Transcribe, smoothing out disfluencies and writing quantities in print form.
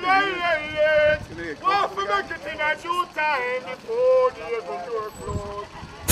yeah. Want to make it in a due time before the door close.